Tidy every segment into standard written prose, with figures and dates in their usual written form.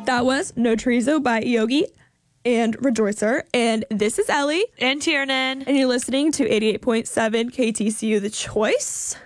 That was No Chorizo by Yogi and Rejoicer. And this is Ellie. And Tiernan. And you're listening to 88.7 KTCU The Choice.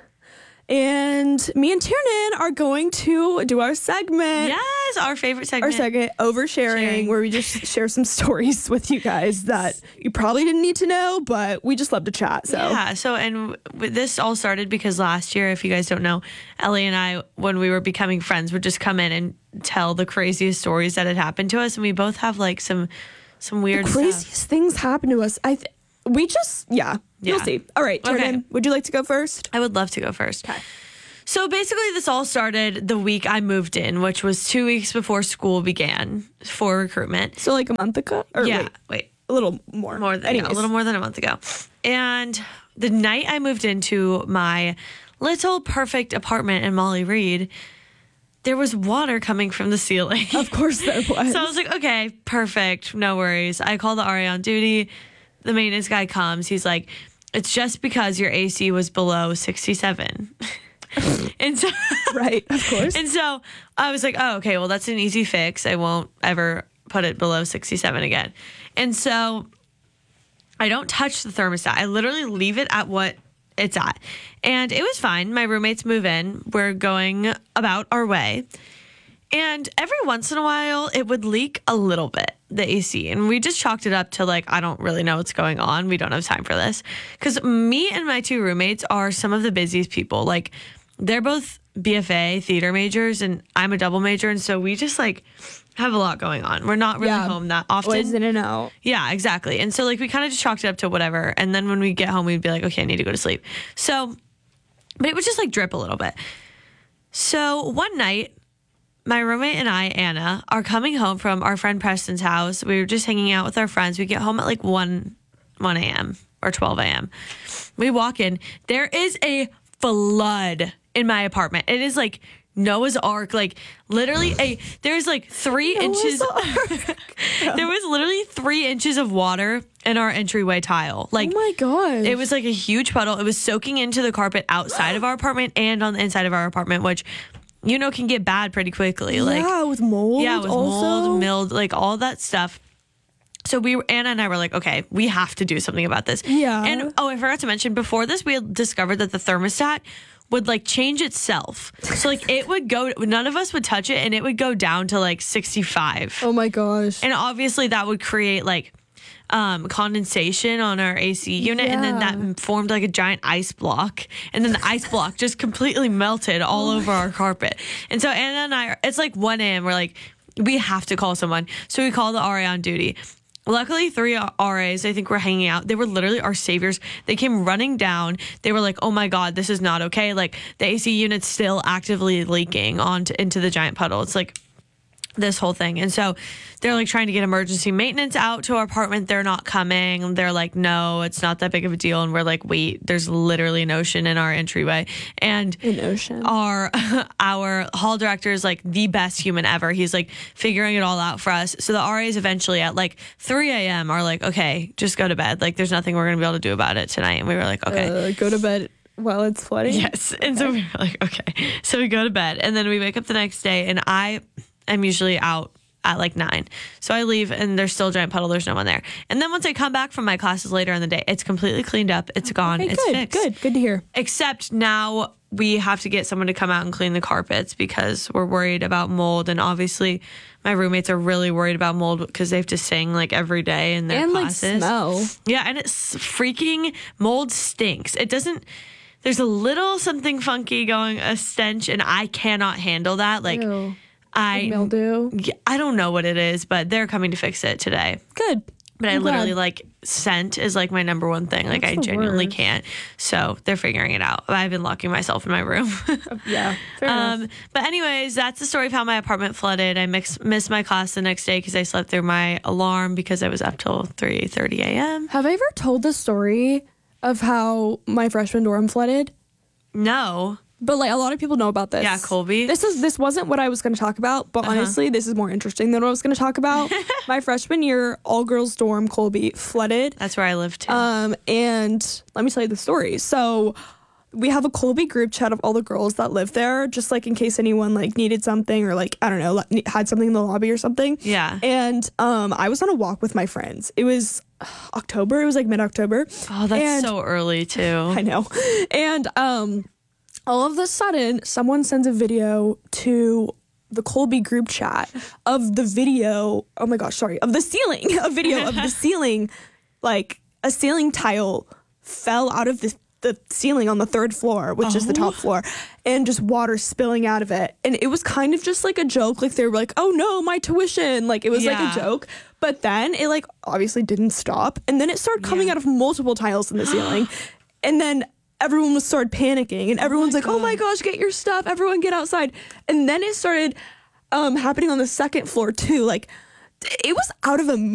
And me and Tiernan are going to do our segment. Yes, our favorite segment. Our segment, Oversharing, where we just share some stories with you guys that you probably didn't need to know, but we just love to chat. So yeah, and this all started because last year, if you guys don't know, Ellie and I, when we were becoming friends, would just come in and tell the craziest stories that had happened to us. And we both have like some weird the craziest things happen to us. You'll see. All right, Tiernan, Okay. would you like to go first? I would love to go first. Okay. So basically, this all started the week I moved in, which was 2 weeks before school began for recruitment. So like a month ago? Or wait. A little more. A little more than a month ago. And the night I moved into my little perfect apartment in Molly Reed, there was water coming from the ceiling. Of course there was. So I was like, okay, perfect. No worries. I call the RA on duty. The maintenance guy comes. He's like, it's just because your AC was below 67. And so, right, of course. And so I was like, oh, okay, well, that's an easy fix. I won't ever put it below 67 again. And so I don't touch the thermostat. I literally leave it at what it's at. And it was fine. My roommates move in. We're going about our way. And every once in a while, it would leak a little bit, the AC. And we just chalked it up to like, I don't really know what's going on. We don't have time for this. Because me and my two roommates are some of the busiest people. Like, they're both BFA theater majors, and I'm a double major. And so we just like have a lot going on. We're not really home that often. Always in and out. Yeah, exactly. And so like we kind of just chalked it up to whatever. And then when we get home, we'd be like, okay, I need to go to sleep. So, but it would just like drip a little bit. So one night, my roommate and I, Anna, are coming home from our friend Preston's house. We were just hanging out with our friends. We get home at like 1 a.m. or 12 a.m. We walk in. There is a flood in my apartment. It is like Noah's Ark, like literally there's like 3 inches. There was literally 3 inches of water in our entryway tile. Like, oh my gosh. It was like a huge puddle. It was soaking into the carpet outside of our apartment and on the inside of our apartment, which, you know, can get bad pretty quickly. Like, yeah, with mold. Yeah, with mold, mild, like all that stuff. So Anna and I were like, okay, we have to do something about this. Yeah. And I forgot to mention, before this, we had discovered that the thermostat would like change itself. So like it would go, none of us would touch it, and it would go down to like 65. Oh my gosh. And obviously that would create like condensation on our AC unit. Yeah. And then that formed like a giant ice block. And then the ice block just completely melted all over our carpet. And so Anna and I, it's like 1 a.m. We're like, we have to call someone. So we call the RA on duty. Luckily, 3 RAs, I think, were hanging out. They were literally our saviors. They came running down. They were like, oh my God, this is not okay. Like, the AC unit's still actively leaking into the giant puddle. It's like this whole thing. And so they're like trying to get emergency maintenance out to our apartment. They're not coming. They're like, no, it's not that big of a deal. And we're like, wait, there's literally an ocean in our entryway. And an ocean. Our hall director is like the best human ever. He's like figuring it all out for us. So the RAs eventually at like 3 a.m. are like, okay, just go to bed. Like, there's nothing we're going to be able to do about it tonight. And we were like, okay. Go to bed while it's flooding? Yes. And so we were like, okay. So we go to bed, and then we wake up the next day, and I'm usually out at like 9. So I leave, and there's still a giant puddle. There's no one there. And then once I come back from my classes later in the day, it's completely cleaned up. It's gone. Okay, it's fixed. Good to hear. Except now we have to get someone to come out and clean the carpets because we're worried about mold. And obviously my roommates are really worried about mold because they have to sing like every day in their classes. And like smell. Yeah. And it's freaking mold stinks. There's a little something funky going, a stench, and I cannot handle that. Like, Ew. Mildew. I don't know what it is, but they're coming to fix it today. Good. But I literally like scent is like my number one thing. Like, I genuinely can't. So they're figuring it out. I've been locking myself in my room. Yeah. Fair enough. But anyways, that's the story of how my apartment flooded. I missed my class the next day because I slept through my alarm because I was up till 3:30 a.m. Have I ever told the story of how my freshman dorm flooded? No. But like a lot of people know about this. Yeah, Colby. This wasn't what I was going to talk about, but honestly, this is more interesting than what I was going to talk about. My freshman year, all girls dorm Colby flooded. That's where I live too. And let me tell you the story. So we have a Colby group chat of all the girls that live there, just like in case anyone like needed something or like, I don't know, had something in the lobby or something. Yeah. And I was on a walk with my friends. It was October. It was like mid-October. Oh, that's so early too. I know. And all of a sudden, someone sends a video to the Colby group chat of the video. Oh my gosh, sorry. Of the ceiling. A video of the ceiling, like a ceiling tile fell out of the ceiling on the third floor, which is the top floor, and just water spilling out of it. And it was kind of just like a joke. Like they were like, oh no, my tuition. Like it was like a joke. But then it like obviously didn't stop. And then it started coming out of multiple tiles in the ceiling. And then everyone started panicking, and everyone's like, oh my gosh, get your stuff. Everyone get outside. And then it started happening on the second floor too. Like it was out of a